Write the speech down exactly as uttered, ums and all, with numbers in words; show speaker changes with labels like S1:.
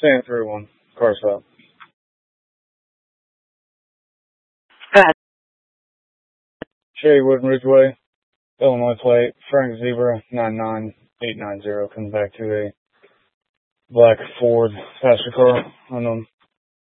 S1: Staying through one. Car stop.
S2: Go ahead.
S1: Cherry Wood Ridgeway, Illinois plate, Frank Zebra, nine nine eight nine zero, comes back to a black Ford passenger car, unknown.